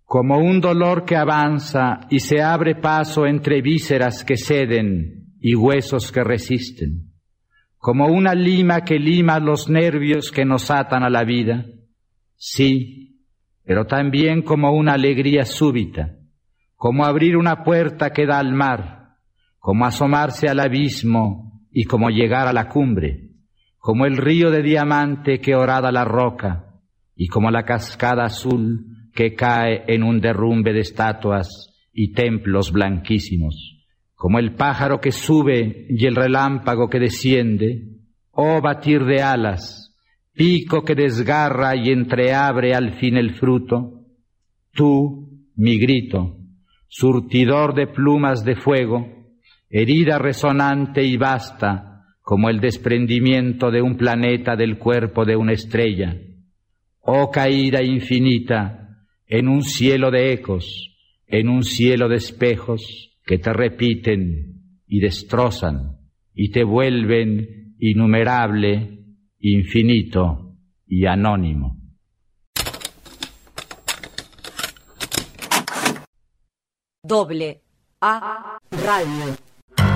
como un dolor que avanza y se abre paso entre vísceras que ceden y huesos que resisten, como una lima que lima los nervios que nos atan a la vida, sí, pero también como una alegría súbita, como abrir una puerta que da al mar, como asomarse al abismo y como llegar a la cumbre, como el río de diamante que horada la roca y como la cascada azul que cae en un derrumbe de estatuas y templos blanquísimos, como el pájaro que sube y el relámpago que desciende, oh batir de alas, pico que desgarra y entreabre al fin el fruto, tú, mi grito, surtidor de plumas de fuego, herida resonante y vasta como el desprendimiento de un planeta del cuerpo de una estrella, oh caída infinita, en un cielo de ecos, en un cielo de espejos que te repiten y destrozan y te vuelven innumerable, infinito y anónimo. A Radio.